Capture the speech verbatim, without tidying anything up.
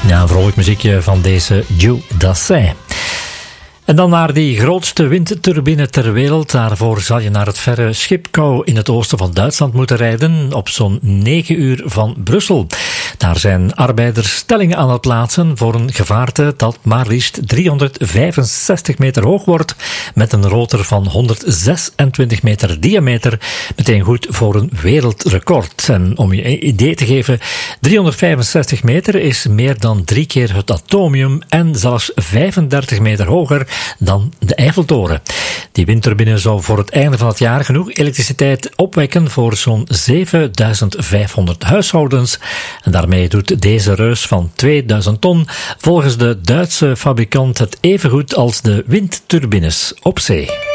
Ja, een vrolijk muziekje van deze Dieu Dassin. En dan naar die grootste windturbine ter wereld. Daarvoor zal je naar het verre Schipkouw in het oosten van Duitsland moeten rijden, op zo'n negen uur van Brussel. Daar zijn arbeiders stellingen aan het plaatsen voor een gevaarte dat maar liefst driehonderdvijfenzestig meter hoog wordt, met een rotor van honderdzesentwintig meter diameter, meteen goed voor een wereldrecord. En om je een idee te geven, driehonderdvijfenzestig meter is meer dan drie keer het atomium en zelfs vijfendertig meter hoger dan de Eiffeltoren. Die windturbine zou voor het einde van het jaar genoeg elektriciteit opwekken voor zo'n zevenduizendvijfhonderd huishoudens. En daarmee doet deze reus van tweeduizend ton volgens de Duitse fabrikant het evengoed als de windturbines op zee.